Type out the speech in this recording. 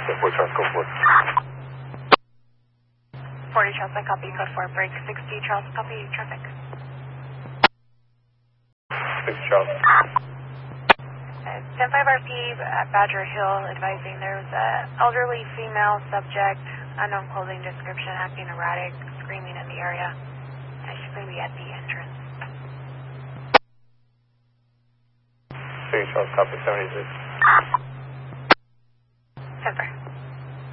10-4 Charles, go for it. 40 Charles, I copy, code 4, break 60 Charles, copy, traffic. 6 Charles. 10-5 RP at Badger Hill, advising there was an elderly female subject, unknown clothing description, acting erratic, screaming in the area. She's going to be at the entrance. 6 Charles, copy 76. 10-4.